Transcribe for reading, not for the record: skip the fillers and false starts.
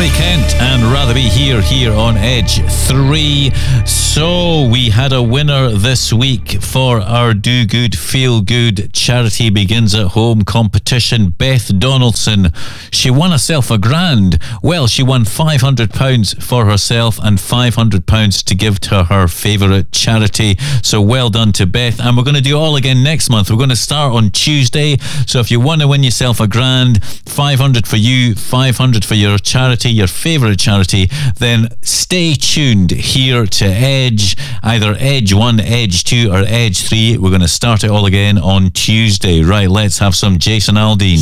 Rory Kent and Rather Be here on Edge 3. So we had a winner this week for our Do Good Feel Good Charity Begins at Home competition. Beth Donaldson, she won herself £1,000. Well, she won £500 for herself and £500 to give to her favourite charity. So well done to Beth. And we're going to do it all again next month. We're going to start on Tuesday. So if you want to win yourself £1,000, £500 for you, £500 for your charity, your favourite charity, then stay tuned here to Edge, either Edge 1, Edge 2 or Edge 3. We're going to start it all again on Tuesday. Right, let's have some Jason Aldean.